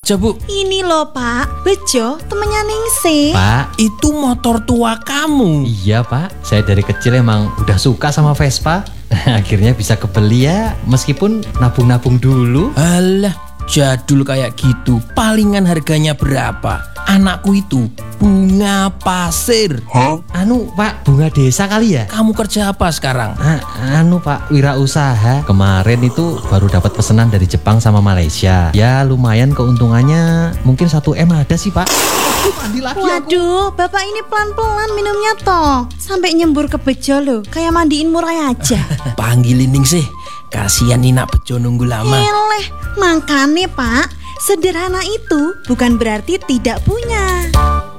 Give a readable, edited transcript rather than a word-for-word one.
aja, Bu? Ini loh Pak, Bejo temennya Ningsih. Pak, Itu motor tua kamu. iya Pak, saya dari kecil emang udah suka sama Vespa. Akhirnya bisa kebeli ya, meskipun nabung-nabung dulu. Alah, jadul kayak gitu. Palingan harganya berapa? Anakku itu bunga pasir. Anu Pak, bunga desa kali ya? Kamu kerja apa sekarang? Anu Pak, wirausaha. Kemarin itu baru dapat pesanan dari Jepang sama Malaysia. Ya lumayan keuntungannya, mungkin 1 M ada sih Pak. Mandi lagi aku. Waduh, Bapak ini pelan-pelan minumnya toh. Sampai nyembur ke Bejo loh, kayak mandiin murai aja. Panggilin Ningsih. Kasihan Nina Bejo nunggu lama. Eleh, makanya Pak, sederhana itu bukan berarti tidak punya.